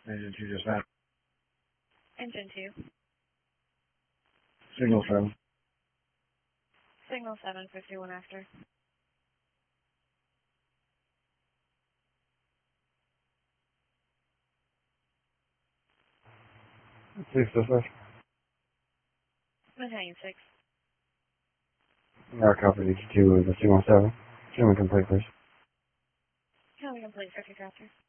Engine 2 just now. Engine 2. Signal 7. Signal 7, 51 after. Please dispatch. Battalion 6. Our company Engine 2 with a signal 7. Signal complete, please. County complete, 50 after.